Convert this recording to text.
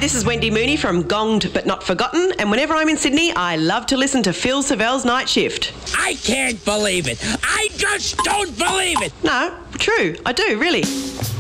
this is Wendy Mooney from Gonged But Not Forgotten, and whenever I'm in Sydney, I love to listen to Phil Savelle's Night Shift. I can't believe it. I just don't believe it. No, true, I do, really.